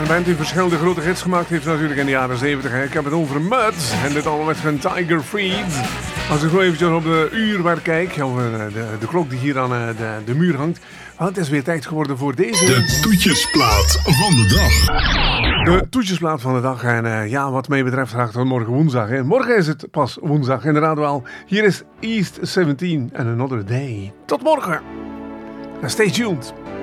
band die verschillende grote hits gemaakt heeft natuurlijk in de jaren 70. Ik heb het over Mud en dit allemaal met van Tiger Freed. Als ik nog eventjes op de uurwerk kijk, of de klok die hier aan de muur hangt. Want het is weer tijd geworden voor deze... De toetjesplaat van de dag. De toetjesplaat van de dag. En ja, wat mij betreft graag tot morgen woensdag. Hè. Morgen is het pas woensdag, inderdaad wel. Hier is East 17 and Another Day. Tot morgen. En stay tuned.